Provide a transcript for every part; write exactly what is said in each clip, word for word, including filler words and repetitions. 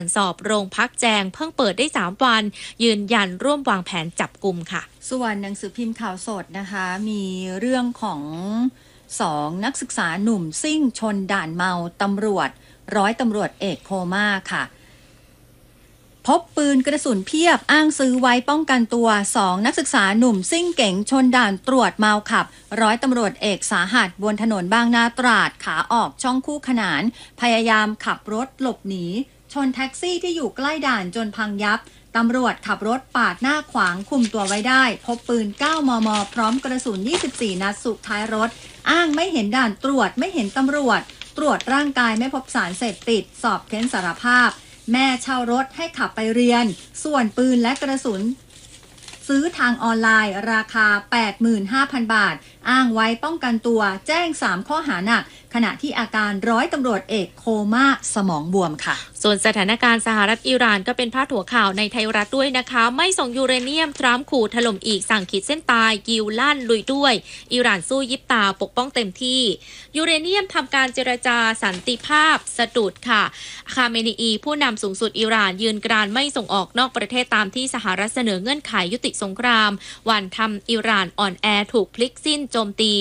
สอบโรงพักแจงเพิ่งเปิดได้สามวันยืนยันร่วมวางแผนจับกุมค่ะส่วนหนังสือพิมพ์ข่าวสดนะคะมีเรื่องของสองนักศึกษาหนุ่มซิ่งชนด่านเมาตำรวจร้อยตำรวจเอกโคม่าค่ะพบปืนกระสุนเพียบอ้างซื้อไว้ป้องกันตัวสองนักศึกษาหนุ่มซิ่งเก๋งชนด่านตรวจเมาขับร้อยตำรวจเอกสาหัสบนถนนบางนาตราดขาออกช่องคู่ขนานพยายามขับรถหลบหนีชนแท็กซี่ที่อยู่ใกล้ด่านจนพังยับตำรวจขับรถปาดหน้าขวางคุมตัวไว้ได้พบปืน เก้ามม พร้อมกระสุน ยี่สิบสี่ นัดสุดท้ายรถอ้างไม่เห็นด่านตรวจไม่เห็นตำรวจตรวจร่างกายไม่พบสารเสพติดสอบเค้นสารภาพแม่เช่ารถให้ขับไปเรียนส่วนปืนและกระสุนซื้อทางออนไลน์ราคา แปดหมื่นห้าพัน บาทอ้างไว้ป้องกันตัวแจ้งสามข้อหาหนักขณะที่อาการร้อยตำรวจเอกโคม่าสมองบวมค่ะส่วนสถานการณ์สหรัฐอิหร่านก็เป็นพาดหัวข่าวในไทยรัฐด้วยนะคะไม่ส่งยูเรเนียมทรัมป์ขู่ถล่มอีกสั่งขีดเส้นตายกิวลั่นลุยด้วยอิหร่านสู้ยิบตาปกป้องเต็มที่ยูเรเนียมทำการเจรจาสันติภาพสะดุดค่ะคาเมนีอีผู้นำสูงสุดอิหร่านยืนกรานไม่ส่งออกนอกประเทศตามที่สหรัฐเสนอเงื่อนไขยุติสงครามวันทำอิหร่านอ่อนแอถูกพลิกสิ้นโจมตี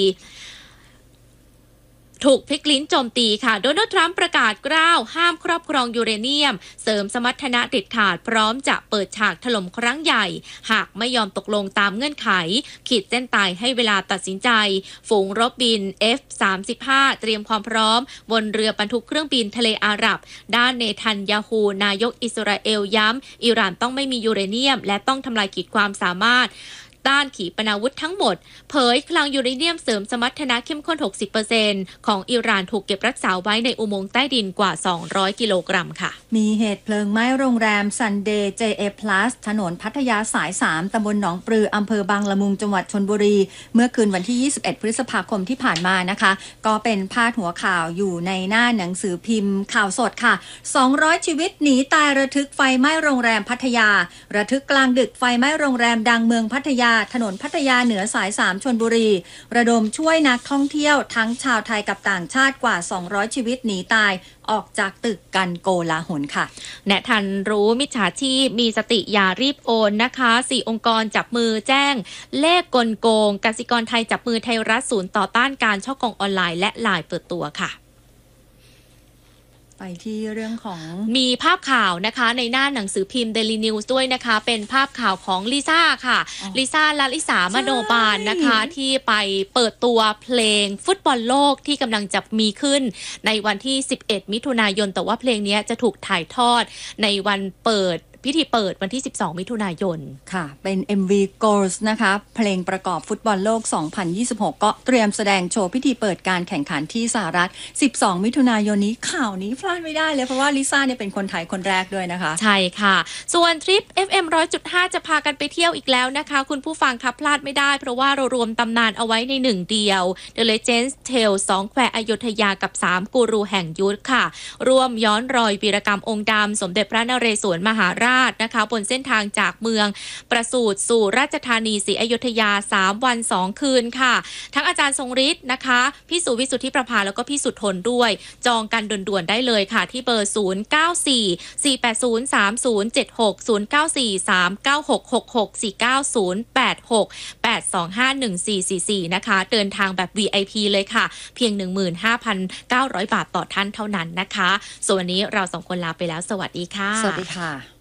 ถูกพลิกลิ้นโจมตีค่ะโดนัลด์ทรัมป์ประกาศกล้าวห้ามครอบครองยูเรเนียมเสริมสมรรถนะเด็ดขาดพร้อมจะเปิดฉากถล่มครั้งใหญ่หากไม่ยอมตกลงตามเงื่อนไขขีดเส้นตายให้เวลาตัดสินใจฝูงรบบิน เอฟ สามสิบห้า เตรียมความพร้อมบนเรือบรรทุกเครื่องบินทะเลอาหรับด้านเนทันยาฮูนายกอิสราเอลย้ำอิหร่านต้องไม่มียูเรเนียมและต้องทำลายขีดความสามารถด้านขีปนาวุธทั้งหมดเผยคลังยูเรเนียมเสริมสมรรถนะเข้มข้น หกสิบเปอร์เซ็นต์ ของอิหร่านถูกเก็บรักษาไว้ในอุโมงค์ใต้ดินกว่า สองร้อย กิโลกรัมค่ะมีเหตุเพลิงไหม้โรงแรม Sunday เจ เอ Plus ถนนพัทยาสาย สาม ตำบลหนองปลืออำเภอบางละมุงจังหวัดชลบุรีเมื่อคืนวันที่ ยี่สิบเอ็ด พฤษภาคมที่ผ่านมานะคะก็เป็นพาดหัวข่าวอยู่ในหน้าหนังสือพิมพ์ข่าวสดค่ะสองร้อยชีวิตหนีตายระทึกไฟไหม้โรงแรมพัทยาระทึกกลางดึกไฟไหม้โรงแรมดังเมืองพัทยาถนนพัทยาเหนือสาย สาม ชลบุรีระดมช่วยนักท่องเที่ยวทั้งชาวไทยกับต่างชาติกว่าสองร้อยชีวิตหนีตายออกจากตึกกันโกลาหลค่ะแนะทันรู้มิจฉาชีพมีสติอย่ารีบโอนนะคะสี่องค์กรจับมือแจ้งเลขกลโกงกสิกรไทยจับมือไทยรัฐศูนย์ต่อต้านการฉ้อโกงออนไลน์และไลน์เปิดตัวค่ะไปที่เรื่องของมีภาพข่าวนะคะในหน้าหนังสือพิมพ์ Daily News ด้วยนะคะเป็นภาพข่าวของลิซ่าค่ะลิซ่าลาลิสามโนบาลนะคะที่ไปเปิดตัวเพลงฟุตบอลโลกที่กำลังจะมีขึ้นในวันที่สิบเอ็ดมิถุนายนแต่ว่าเพลงนี้จะถูกถ่ายทอดในวันเปิดพิธีเปิดวันที่สิบสองมิถุนายนค่ะเป็น เอ็ม วี Goals นะคะเพลงประกอบฟุตบอลโลกสองพันยี่สิบหกก็เตรียมแสดงโชว์พิธีเปิดการแข่งขันที่สหรัฐสิบสองมิถุนายนนี้ข่าวนี้พลาดไม่ได้เลยเพราะว่าลิซ่าเนี่ยเป็นคนไทยคนแรกด้วยนะคะใช่ค่ะส่วนทริป เอฟ เอ็ม หนึ่งร้อยจุดห้า จะพากันไปเที่ยวอีกแล้วนะคะคุณผู้ฟังครับพลาดไม่ได้เพราะว่าเรารวมตำนานเอาไว้ในหนึ่งเดียว The Legends Tale สองแควอยุธยากับสามกูรูแห่งยุทธค่ะร่วมย้อนรอยวีรกรรมองค์ดำสมเด็จพระนเรศวรมหาราชนะคะบนเส้นทางจากเมืองประสูติสู่ราชธานีศรีอยุธยาสามวันสองคืนค่ะทั้งอาจารย์ทรงฤทธิ์นะคะพี่สุวิสุทธิประภาแล้วก็พี่สุทธนด้วยจองกันด่วนๆได้เลยค่ะที่เบอร์ศูนย์ เก้า สี่ สี่ แปด ศูนย์ สาม ศูนย์ เจ็ด หก ศูนย์ เก้า สี่ สาม เก้า หก หก หก สี่ เก้า ศูนย์ แปด หก แปด สอง ห้า หนึ่ง สี่ สี่ สี่นะคะเดินทางแบบ วี ไอ พี เลยค่ะเพียง หนึ่งหมื่นห้าพันเก้าร้อย บาทต่อท่านเท่านั้นนะคะส่วนวันนี้เราสองคนลาไปแล้วสวัสดีค่ะสวัสดีค่ะ